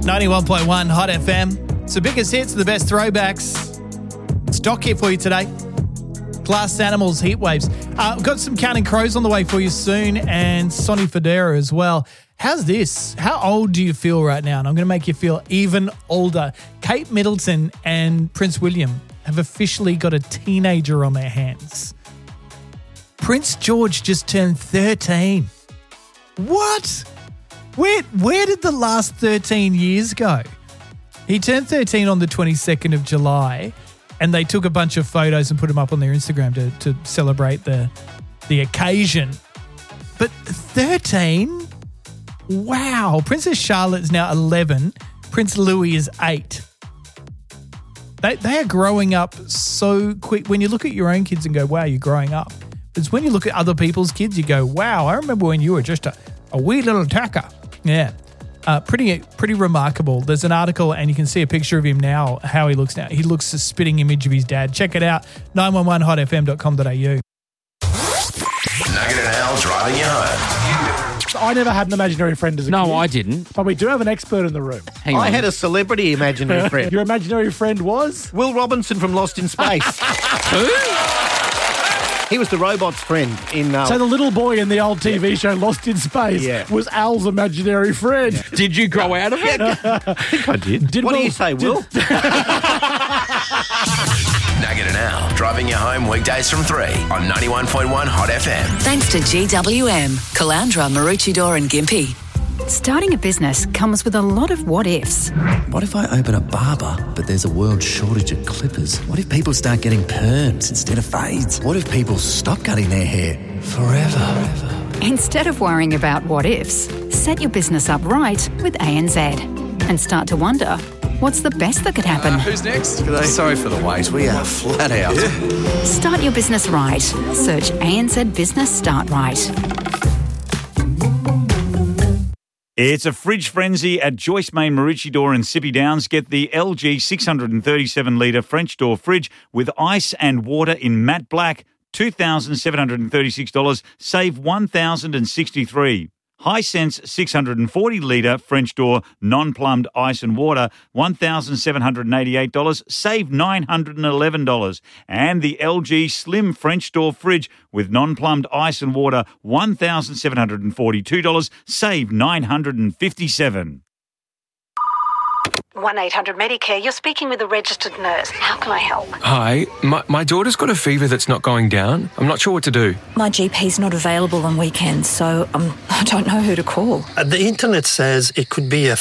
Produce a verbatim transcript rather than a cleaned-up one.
ninety-one point one Hot F M. It's the biggest hits, the best throwbacks. Stock here for you today. Glass Animals, Heat Waves. Uh, we've got some Counting Crows on the way for you soon, and Sonny Fodera as well. How's this? How old do you feel right now? And I'm going to make you feel even older. Kate Middleton and Prince William have officially got a teenager on their hands. Prince George just turned thirteen. What? Where, where did the last thirteen years go? He turned thirteen on the twenty-second of July, and they took a bunch of photos and put them up on their Instagram to, to celebrate the, the occasion. But thirteen? Wow. Princess Charlotte is now eleven. Prince Louis is eight. They, they are growing up so quick. When you look at your own kids and go, wow, you're growing up. It's when you look at other people's kids, you go, wow, I remember when you were just a, a wee little tacker. Yeah. Uh, pretty pretty remarkable. There's an article and you can see a picture of him now, how he looks now. He looks a spitting image of his dad. Check it out, nine one one hot f m dot com dot a u. Nugget and Al driving you home. I never had an imaginary friend as a no, kid. No, I didn't. But we do have an expert in the room. Hang on. I had a celebrity imaginary friend. Your imaginary friend was? Will Robinson from Lost in Space. Who? He was the robot's friend in... Uh, so the little boy in the old T V show Lost in Space Yeah. was Al's imaginary friend. Yeah. Did you grow out of it? I think I did. Did what Will, do you say, Will? Nugget and Al driving you home weekdays from three on ninety-one point one Hot F M. Thanks to G W M, Calandra, Maroochydore and Gympie. Starting a business comes with a lot of what-ifs. What if I open a barber, but there's a world shortage of clippers? What if people start getting perms instead of fades? What if people stop cutting their hair forever? Instead of worrying about what-ifs, set your business up right with A N Z and start to wonder, what's the best that could happen? Uh, who's next? Sorry for the wait, we are flat out. Yeah. Start your business right. Search A N Z Business Start Right. It's a fridge frenzy at Joyce Main, Maroochydore and Sippy Downs. Get the L G six hundred thirty-seven litre French door fridge with ice and water in matte black, two thousand seven hundred thirty-six dollars, save one thousand sixty-three dollars. Hisense six hundred forty litre French door non-plumbed ice and water, one thousand seven hundred eighty-eight dollars, save nine hundred eleven dollars. And the L G Slim French door fridge with non-plumbed ice and water, one thousand seven hundred forty-two dollars, save nine hundred fifty-seven dollars. one eight hundred Medicare, you're speaking with a registered nurse. How can I help? Hi, my, my daughter's got a fever that's not going down. I'm not sure what to do. My G P's not available on weekends, so um, I don't know who to call. Uh, the internet says it could be a